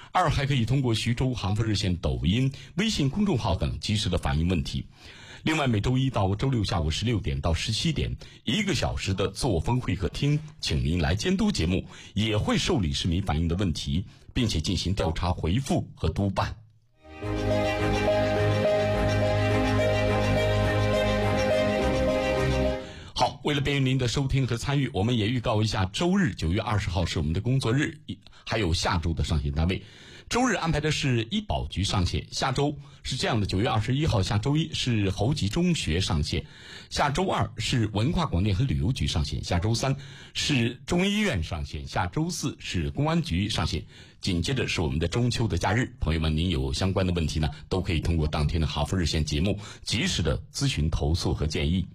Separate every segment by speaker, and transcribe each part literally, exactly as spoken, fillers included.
Speaker 1: 二还可以通过徐州杭福热线抖音、微信公众号等及时的反映问题。另外，每周一到周六下午十六点到十七点，一个小时的作风会客厅，请您来监督节目，也会受理市民反映的问题，并且进行调查回复和督办。好，为了便于您的收听和参与，我们也预告一下，周日九月二十号是我们的工作日，还有下周的上线单位。周日安排的是医保局上线，下周是这样的：九月二十一号下周一是侯集中学上线，下周二是文化广电和旅游局上线，下周三是中医院上线，下周四是公安局上线。紧接着是我们的中秋的假日，朋友们，您有相关的问题呢，都可以通过当天的杭福热线节目及时的咨询、投诉和建议。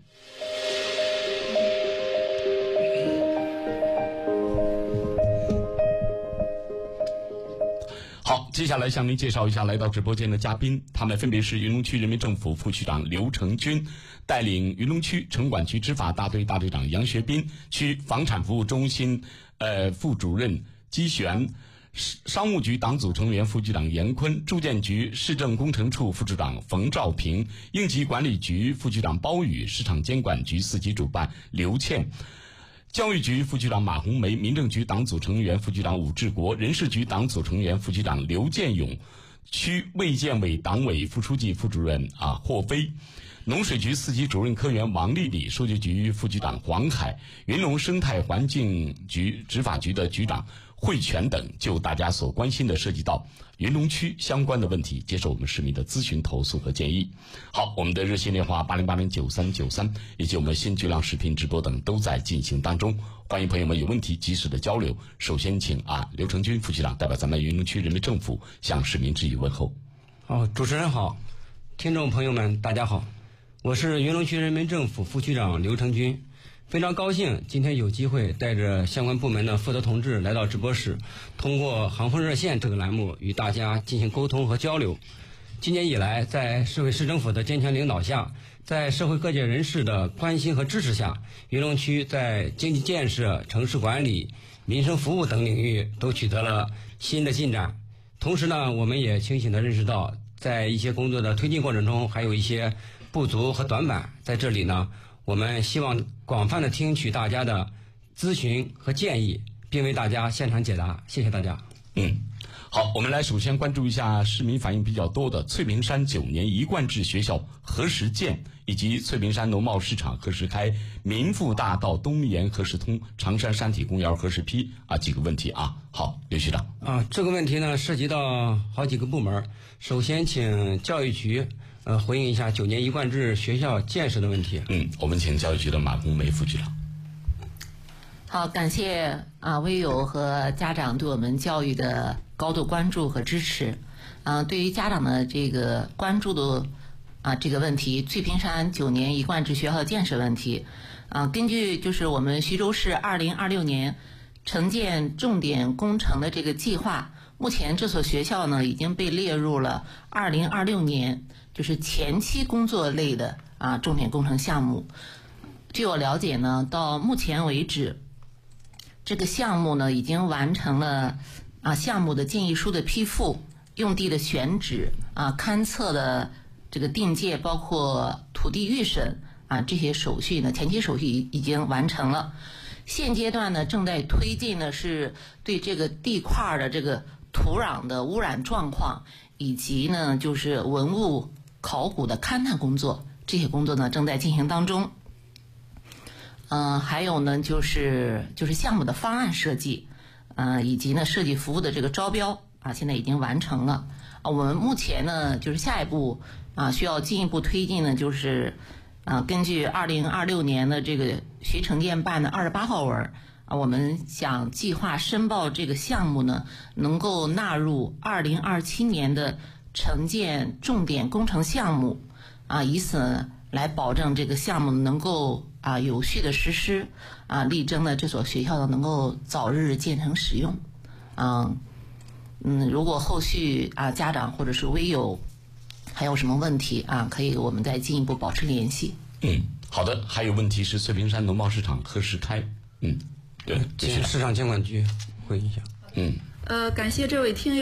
Speaker 1: 好，接下来向您介绍一下来到直播间的嘉宾，他们分别是云龙区人民政府副区长刘成军，带领云龙区城管局执法大队大队长杨学斌，区房产服务中心呃副主任姬璇，商务局党组成员副局长严坤，住建局市政工程处副处长冯兆平，应急管理局副局长包宇，市场监管局四级主办刘倩，教育局副局长马红梅，民政局党组成员副局长武志国，人事局党组成员副局长刘建勇，区卫健委党委副书记副主任啊霍飞，农水局四级主任科员王丽丽，数据局副局长黄海，云龙生态环境局执法局的局长惠全等，就大家所关心的涉及到云龙区相关的问题，接受我们市民的咨询、投诉和建议。好，我们的热线电话八零八零九三九三，以及我们新巨浪视频直播等都在进行当中，欢迎朋友们有问题及时的交流。首先，请啊刘成军副局长代表咱们云龙区人民政府向市民致以问候。
Speaker 2: 好，主持人好，听众朋友们大家好，我是云龙区人民政府副区长刘成军。非常高兴今天有机会带着相关部门的负责同志来到直播室，通过杭福热线这个栏目与大家进行沟通和交流。今年以来，在市委市政府的坚强领导下，在社会各界人士的关心和支持下，云龙区在经济建设、城市管理、民生服务等领域都取得了新的进展。同时呢，我们也清醒地认识到，在一些工作的推进过程中还有一些不足和短板，在这里呢，我们希望广泛的听取大家的咨询和建议，并为大家现场解答。谢谢大家。
Speaker 1: 嗯，好，我们来首先关注一下市民反映比较多的翠屏山九年一贯制学校何时建，以及翠屏山农贸市场何时开，民富大道东延何时通，长山山体公园何时批啊几个问题啊。好，刘局长
Speaker 2: 啊，这个问题呢涉及到好几个部门，首先请教育局呃，回应一下九年一贯制学校建设的问题。
Speaker 1: 嗯，我们请教育局的马红梅副局长。
Speaker 3: 好，感谢啊微友和家长对我们教育的高度关注和支持。啊，对于家长的这个关注的啊这个问题，翠屏山九年一贯制学校建设问题，啊，根据就是我们徐州市二零二六年城建重点工程的这个计划，目前这所学校呢已经被列入了二零二六年就是前期工作类的啊重点工程项目。据我了解呢，到目前为止，这个项目呢已经完成了啊项目的建议书的批复、用地的选址啊、勘测的这个定界，包括土地预审啊这些手续呢，前期手续已经完成了。现阶段呢，正在推进的是对这个地块的这个土壤的污染状况，以及呢就是文物考古的勘探工作，这些工作呢正在进行当中。嗯、呃，还有呢就是就是项目的方案设计，呃，以及呢设计服务的这个招标啊，现在已经完成了。啊，我们目前呢就是下一步啊需要进一步推进呢，就是啊根据二零二六年的这个徐城建办的二十八号文啊，我们想计划申报这个项目呢，能够纳入二零二七年的城建重点工程项目啊，以此来保证这个项目能够啊有序的实施啊，力争呢这所学校呢能够早日建成使用。嗯嗯，如果后续啊家长或者是微友还有什么问题啊，可以我们再进一步保持联系。
Speaker 1: 嗯，好的。还有问题是翠屏山农贸市场何时开？嗯，对，
Speaker 2: 请市场监管局回应一下。
Speaker 1: 嗯，
Speaker 4: 呃，感谢这位听友